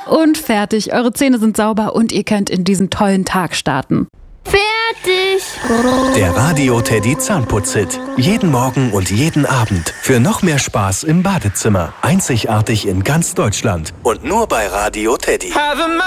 Und fertig. Eure Zähne sind sauber und ihr könnt in diesen tollen Tag starten. Fertig! Der Radio Teddy Zahnputz-Hit. Jeden Morgen und jeden Abend. Für noch mehr Spaß im Badezimmer. Einzigartig in ganz Deutschland. Und nur bei Radio Teddy.